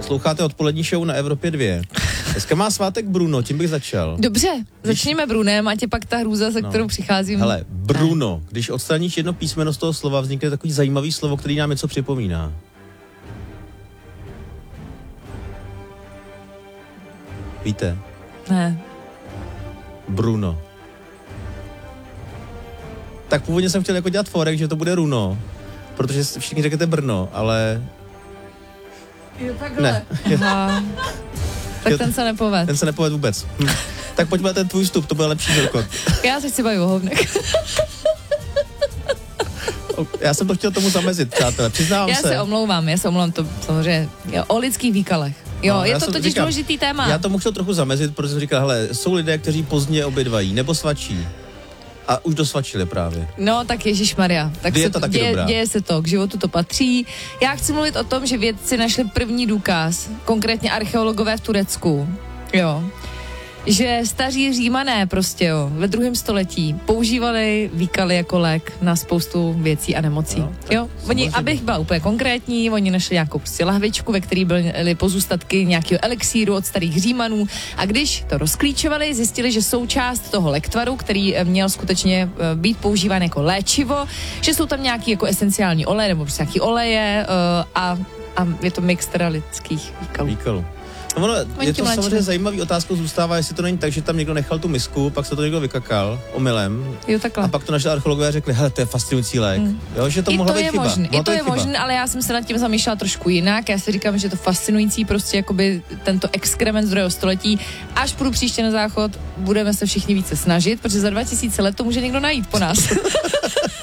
Posloucháte odpolední show na Evropě 2. Dneska má svátek Bruno, tím bych začal. Dobře, začněme Brunem, ať je pak ta hrůza, se kterou přicházím. Hele, Bruno, když odstraníš jedno písmeno z toho slova, vznikne takový zajímavý slovo, který nám něco připomíná. Víte? Ne. Bruno. Tak původně jsem chtěl jako dělat forek, že to bude Runo, protože všichni řeknete Brno, ale... Jo, takhle. Ne. Aha. Tak ten se nepoved. Ten se nepoved vůbec. Tak pojďme na ten tvůj vstup, to byl lepší velkot. Já se chci bavit o hovnech. Já jsem to chtěl tomu zamezit, přátelé, přiznávám se. Já se omlouvám to samozřejmě o lidských výkalech. Jo, no, je to totiž důležitý téma. Já tomu chtěl trochu zamezit, protože jsem říkal, hele, jsou lidé, kteří pozdě obědvají, nebo svačí. A už dosvačili právě. No, tak ježišmarja. Tak děje se to, k životu to patří. Já chci mluvit o tom, že vědci našli první důkaz, konkrétně archeologové v Turecku. Jo. Že staří Římané ve 2. století používali výkaly jako lék na spoustu věcí a nemocí. No, jo, oni, abych byla úplně konkrétní, oni našli nějakou lahvičku, ve které byly pozůstatky nějakého elixíru od starých Římanů, a když to rozklíčovali, zjistili, že součást toho lektvaru, který měl skutečně být používán jako léčivo, že jsou tam nějaký jako esenciální oleje nebo prostě nějaký oleje a je to mix teda lidských výkalů. No, je to samozřejmě zajímavý, otázkou zůstává, jestli to není tak, že tam někdo nechal tu misku, pak se to někdo vykakal omylem. Jo, takhle. A pak to našli archeologové a řekli, hele, to je fascinující lék. Jo, že to mohla být chyba. I to je možné, ale já jsem se nad tím zamýšlela trošku jinak. Já si říkám, že je to fascinující, prostě jakoby tento exkrement z 2. století. Až půjdu příště na záchod, budeme se všichni více snažit, protože za 2000 let to může někdo najít po nás.